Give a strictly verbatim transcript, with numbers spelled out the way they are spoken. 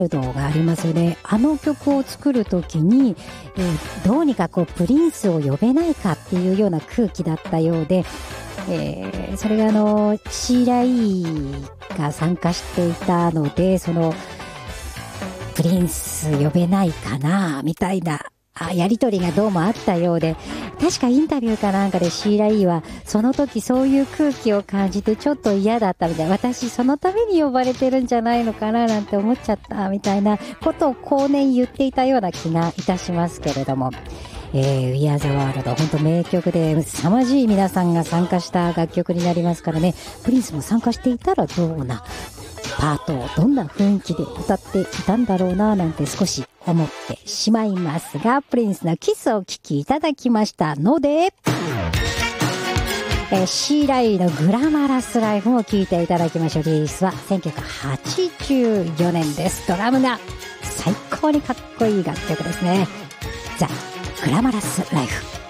動がありますよね。あの曲を作るときに、えー、どうにかこうプリンスを呼べないかっていうような空気だったようで、えー、それがあのシーライーが参加していたので、そのプリンス呼べないかなみたいなあやりとりがどうもあったようで、確かインタビューかなんかでシーライーはその時そういう空気を感じてちょっと嫌だったみたいな、私そのために呼ばれてるんじゃないのかななんて思っちゃったみたいなことを後年言っていたような気がいたしますけれども、えー、We Are the World 本当名曲で凄まじい皆さんが参加した楽曲になりますからね。プリンスも参加していたらどうなパートをどんな雰囲気で歌っていたんだろうななんて少し思ってしまいますが、プリンスのキスをお聴きいただきましたので、えー、シーライーのグラマラスライフも聴いていただきましょう。リリースはせんきゅうひゃくはちじゅうよねんです。ドラムが最高にかっこいい楽曲ですね。ザ・グラマラスライフ。